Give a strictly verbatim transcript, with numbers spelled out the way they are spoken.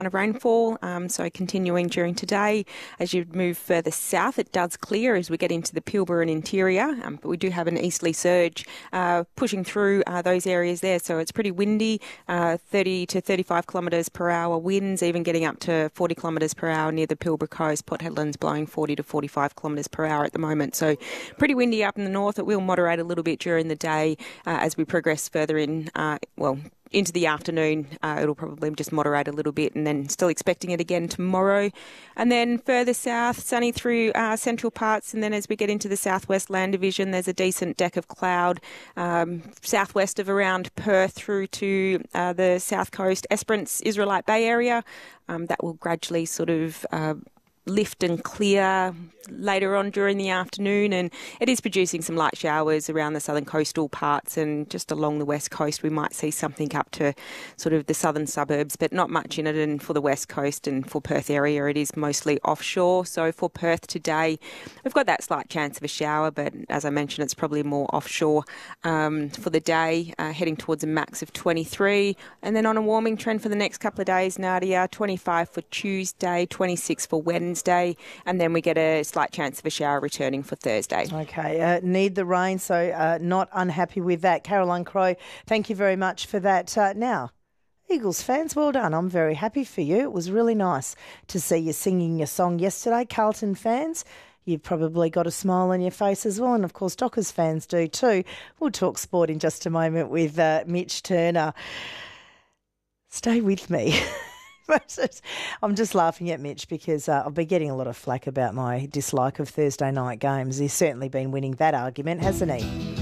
of rainfall, um, so continuing during today. As you move further south, it does clear as we get into the Pilbara and interior, um, but we do have an easterly surge uh, pushing through uh, those areas there, so it's pretty windy, uh, thirty to thirty-five kilometres per hour winds, even getting up to forty kilometres per hour near the Pilbara coast. Port Hedland's blowing forty to forty-five kilometres per hour at the moment, so pretty windy up in the north. It will moderate a little bit during the day uh, as we progress further in, uh, well, into the afternoon. Uh, it'll probably just moderate a little bit, and then still expecting it again tomorrow. And then further south, sunny through uh, central parts, and then as we get into the southwest land division, there's a decent deck of cloud um, southwest of around Perth through to uh, the south coast, Esperance, Israelite Bay area. Um, that will gradually sort of uh, lift and clear later on during the afternoon, and it is producing some light showers around the southern coastal parts, and just along the west coast we might see something up to sort of the southern suburbs, but not much in it. And for the west coast and for Perth area, it is mostly offshore. So for Perth today, we've got that slight chance of a shower, but as I mentioned, it's probably more offshore um, for the day, uh, heading towards a max of twenty-three. And then on a warming trend for the next couple of days, Nadia, twenty-five for Tuesday, twenty-six for Wednesday, and then we get a slight chance of a shower returning for Thursday. Okay, uh, need the rain, so uh, not unhappy with that. Caroline Crowe, thank you very much for that. Uh, now, Eagles fans, well done. I'm very happy for you. It was really nice to see you singing your song yesterday. Carlton fans, you've probably got a smile on your face as well, and of course Dockers fans do too. We'll talk sport in just a moment with uh, Mitch Turner. Stay with me. I'm just laughing at Mitch because uh, I've been getting a lot of flack about my dislike of Thursday night games. He's certainly been winning that argument, hasn't he?